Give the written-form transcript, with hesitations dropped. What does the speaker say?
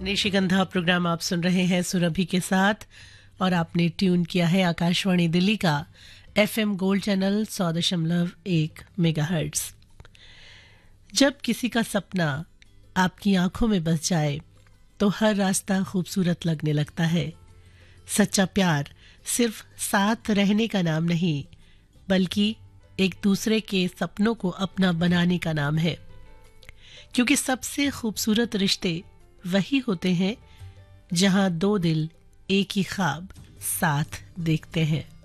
निशिगंधा programme आप सुन रहे हैं सुरभि के साथ और आपने ट्यून किया है आकाशवाणी दिल्ली का एफएम गोल्ड चैनल 100.1 मेगाहर्ट्ज। जब किसी का सपना आपकी आंखों में बस जाए तो हर रास्ता खूबसूरत लगने लगता है। सच्चा प्यार सिर्फ साथ रहने का नाम नहीं बल्कि एक दूसरे के सपनों को अपना बनाने का नाम है, क्योंकि सबसे खूबसूरत रिश्ते वही होते हैं जहां दो दिल एक ही ख्वाब साथ देखते हैं।